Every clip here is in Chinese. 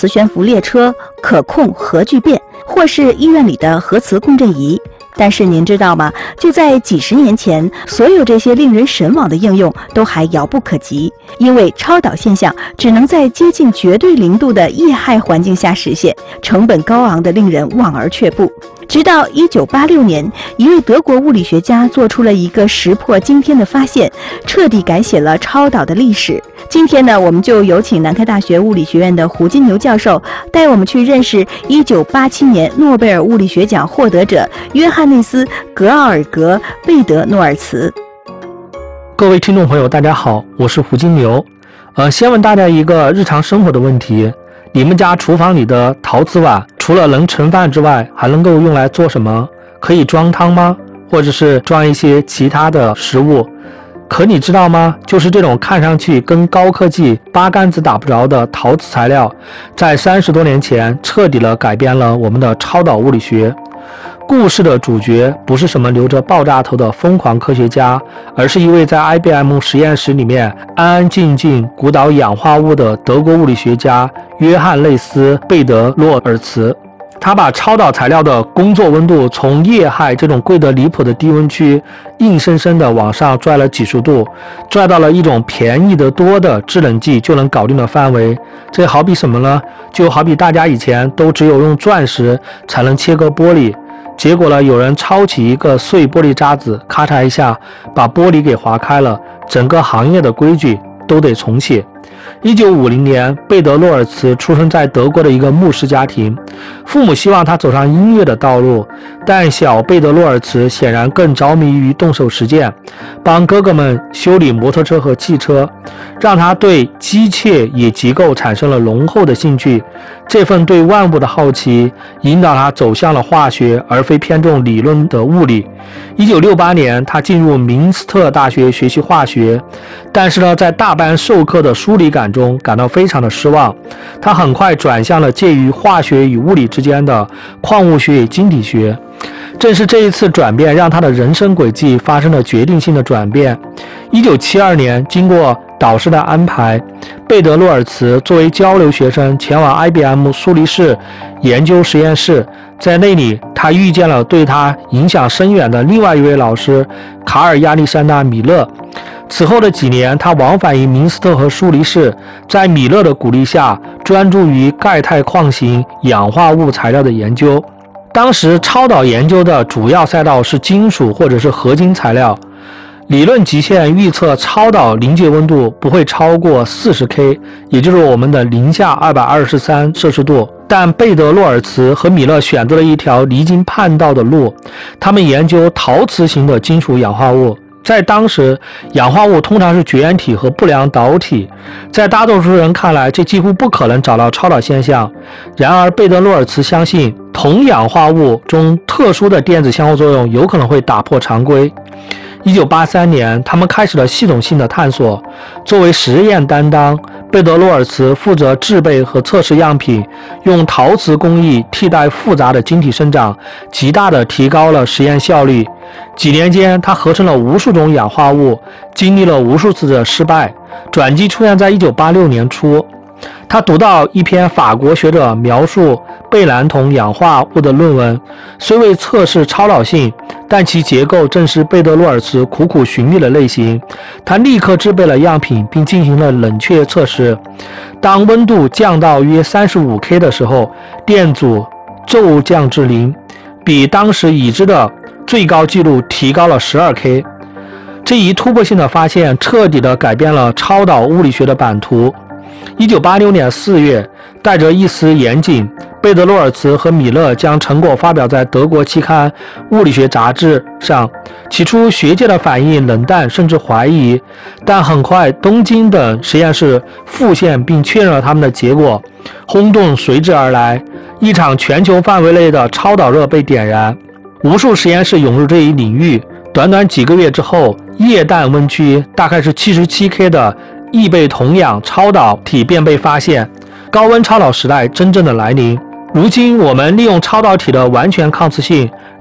磁悬浮列车、可控核聚变，或是医院里的核磁共振仪。但是您知道吗？就在几十年前，所有这些令人神往的应用都还遥不可及，因为超导现象只能在接近绝对零度的液氦环境下实现，成本高昂的令人望而却步。直到1986年，一位德国物理学家做出了一个石破惊天的发现，彻底改写了超导的历史。今天呢，我们就有请南开大学物理学院的胡金牛教授带我们去认识1987年诺贝尔物理学奖获得者约翰内斯·格奥尔格·贝德诺尔茨。 各位听众朋友大家好，我是胡金牛。先问大家一个日常生活的问题，你们家厨房里的陶瓷碗除了能盛饭之外，还能够用来做什么？可以装汤吗？或者是装一些其他的食物？可你知道吗？就是这种看上去跟高科技八竿子打不着的陶瓷材料，在30多年前彻底地改变了我们的超导物理学。故事的主角不是什么留着爆炸头的疯狂科学家，而是一位在 IBM 实验室里面安安静静鼓捣氧化物的德国物理学家约翰内斯·贝德洛尔茨。他把超导材料的工作温度从液氦这种贵得离谱的低温区硬生生地往上拽了几十度，拽到了一种便宜得多的制冷剂就能搞定的范围。这好比什么呢？就好比大家以前都只有用钻石才能切割玻璃，结果呢，有人抄起一个碎玻璃渣子，咔嚓一下把玻璃给划开了，整个行业的规矩都得重写。1950年，贝德洛尔茨出生在德国的一个牧师家庭，父母希望他走上音乐的道路，但小贝德洛尔茨显然更着迷于动手实践，帮哥哥们修理摩托车和汽车，让他对机械与结构产生了浓厚的兴趣。这份对万物的好奇引导他走向了化学，而非偏重理论的物理。1968年，他进入明斯特大学学习化学，但是呢，在大班授课的疏离感中感到非常的失望。他很快转向了介于化学与物理之间的矿物学与晶体学。正是这一次转变，让他的人生轨迹发生了决定性的转变。1972年，经过导师的安排，贝德洛尔茨作为交流学生前往 IBM 苏黎世研究实验室，在那里他遇见了对他影响深远的另外一位老师卡尔亚历山大米勒。此后的几年，他往返于明斯特和苏黎世，在米勒的鼓励下，专注于钙钛矿型氧化物材料的研究。当时超导研究的主要赛道是金属或者是合金材料，理论极限预测超导临界温度不会超过40K， 也就是我们的零下223摄氏度。但贝德洛尔茨和米勒选择了一条离经叛道的路，他们研究陶瓷型的金属氧化物。在当时，氧化物通常是绝缘体和不良导体，在大多数人看来，这几乎不可能找到超导现象。然而，贝德洛尔茨相信铜氧化物中特殊的电子相互作用有可能会打破常规。1983年，他们开始了系统性的探索。作为实验担当，贝德洛尔茨负责制备和测试样品，用陶瓷工艺替代复杂的晶体生长，极大地提高了实验效率。几年间，他合成了无数种氧化物，经历了无数次的失败。转机出现在1986年初，他读到一篇法国学者描述贝兰酮氧化物的论文，虽未测试超导性，但其结构正是贝德洛尔茨苦苦寻觅的类型。他立刻制备了样品，并进行了冷却测试。当温度降到约35K 的时候，电阻骤降至0，比当时已知的最高纪录提高了12K。这一突破性的发现彻底地改变了超导物理学的版图。1986年4月，带着一丝严谨，贝德洛尔茨和米勒将成果发表在德国期刊《物理学杂志》上。起初，学界的反应冷淡甚至怀疑，但很快，东京等实验室复现并确认了他们的结果，轰动随之而来。一场全球范围内的超导热被点燃，无数实验室涌入这一领域。短短几个月之后，液氮温区大概是77K 的异贝酮氧超导体便被发现，高温超导时代真正的来临。如今，我们利用超导体的完全抗磁性，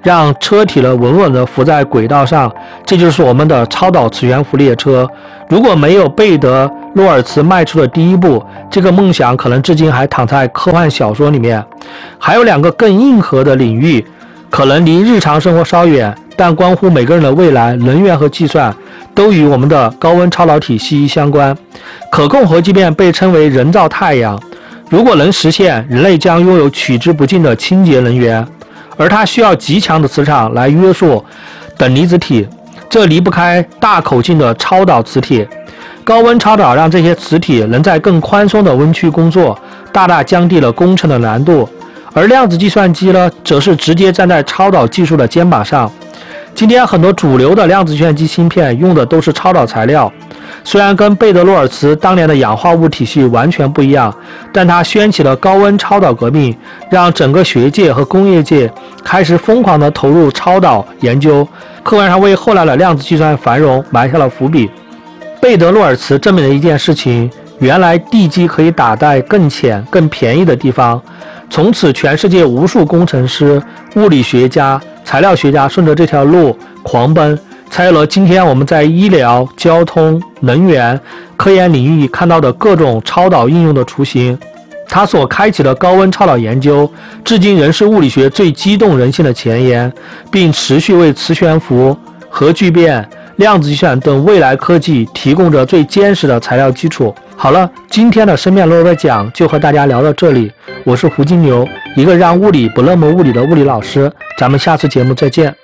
让车体呢稳稳地浮在轨道上，这就是我们的超导磁悬浮列车。如果没有贝德洛尔茨迈出的第一步，这个梦想可能至今还躺在科幻小说里面。还有2个更硬核的领域，可能离日常生活稍远，但关乎每个人的未来，能源和计算都与我们的高温超导体息息相关。可控核聚变被称为人造太阳，如果能实现，人类将拥有取之不尽的清洁能源，而它需要极强的磁场来约束等离子体，这离不开大口径的超导磁铁。高温超导让这些磁体能在更宽松的温区工作，大大降低了工程的难度。而量子计算机呢，则是直接站在超导技术的肩膀上。今天很多主流的量子计算机芯片用的都是超导材料，虽然跟贝德洛尔茨当年的氧化物体系完全不一样，但它掀起了高温超导革命，让整个学界和工业界开始疯狂地投入超导研究，客观上为后来的量子计算繁荣埋下了伏笔。贝德洛尔茨证明了一件事情，原来地基可以打在更浅更便宜的地方。从此全世界无数工程师、物理学家、材料学家顺着这条路狂奔，才有了今天我们在医疗、交通、能源、科研领域看到的各种超导应用的雏形。他所开启的高温超导研究，至今仍是物理学最激动人心的前沿，并持续为磁悬浮、核聚变、量子计算等未来科技提供着最坚实的材料基础。好了，今天的生面罗罗讲就和大家聊到这里，我是胡金牛，一个让物理不那么物理的物理老师，咱们下次节目再见。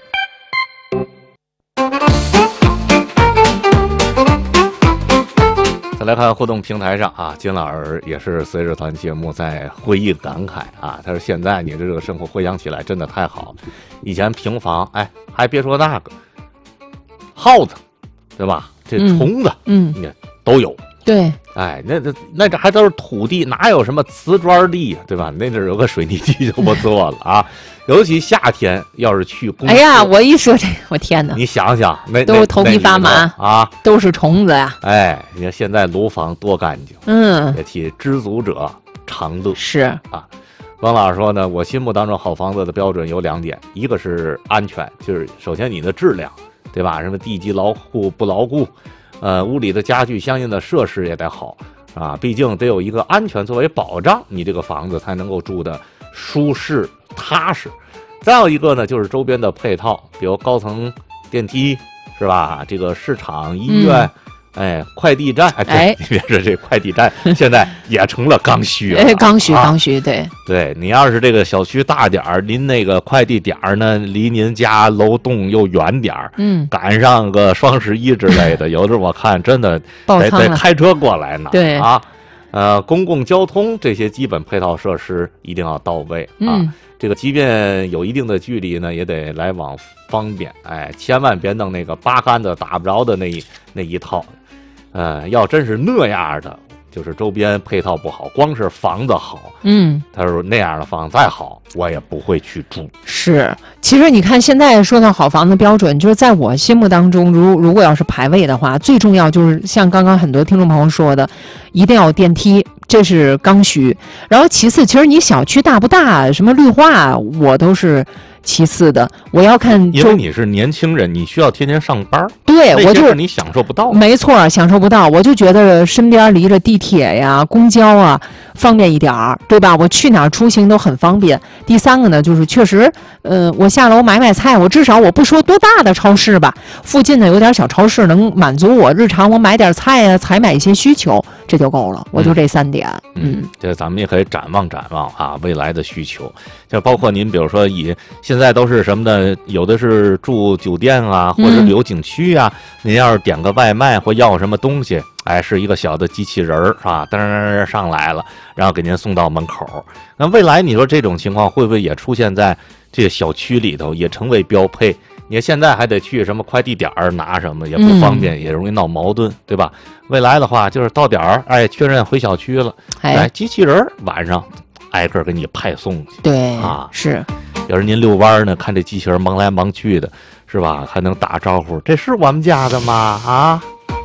再来看互动平台上啊，金老师也是随着咱节目在回忆感慨啊，他说现在你的这个生活回想起来真的太好，以前平房，哎，还别说那个耗子，对吧？这虫子，你都有。 对， 哎，那这还都是土地，哪有什么瓷砖地，对吧？那这有个水泥地就不错了啊。尤其夏天，要是去公司， 哎呀，我一说这，我天哪！ 你想想， 都头皮发麻啊， 都是虫子呀。 哎，你看现在楼房多干净，也替知足者常乐。 是啊，王老师说呢，我心目当中好房子的标准有2点，一个是安全，就是首先你的质量，对吧？什么地基牢固不牢固？屋里的家具相应的设施也得好啊，毕竟得有一个安全作为保障，你这个房子才能够住的舒适踏实。再有一个呢，就是周边的配套，比如高层电梯，是吧？这个市场、医院，哎，快递站，哎，你别说这快递站现在也成了刚需了， 刚需，对， 对你要是这个小区大点儿，临那个快递点儿呢，离您家楼栋又远点儿，赶上个双11之类的，有的我看真的得开车过来呢， 对啊，公共交通这些基本配套设施一定要到位啊，这个即便有一定的距离呢，也得来往方便，哎，千万别弄那个八竿子打不着的那一套。要真是那样的，就是周边配套不好，光是房子好，他说那样的房子再好，我也不会去住。 是，其实你看现在说到好房子标准，就是在我心目当中，如果要是排位的话，最重要就是像刚刚很多听众朋友说的，一定要有电梯，这是刚需。然后其次，其实你小区大不大，什么绿化，我都是其次的，我要看， 因为你是年轻人，你需要天天上班， 对，我就是你享受不到， 没错，享受不到。我就觉得身边离着地铁呀、公交啊方便一点儿，对吧？我去哪儿出行都很方便。第三个呢，就是确实，我下楼买菜，我至少我不说多大的超市吧，附近呢有点小超市能满足我日常我买点菜啊、采买一些需求，这就够了。我就这3点。 这咱们也可以展望啊，未来的需求，就包括您比如说现在都是什么的，有的是住酒店啊，或者旅游景区啊，您要是点个外卖或要什么东西，哎，是一个小的机器人是吧？噔上来了，然后给您送到门口。那未来你说这种情况会不会也出现在这个小区里头，也成为标配？你现在还得去什么快递点拿什么，也不方便，也容易闹矛盾，对吧？未来的话就是到点儿，哎，确认回小区了，哎，机器人晚上挨个给你派送去。 对啊， 是。 要是您遛弯呢，看这机器人忙来忙去的，是吧？还能打招呼，这是我们家的吗？啊！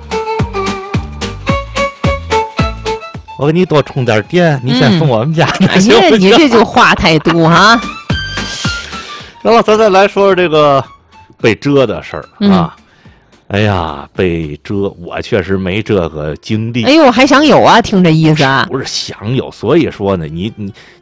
我给你多充点电，你先送我们家的。 你这就话太多啊！ 然后咱再来说说这个被蛰的事儿啊。哎呀，被蛰，我确实没这个经历。 哎呦，还想有啊？听这意思啊？ 不是想有，所以说呢，你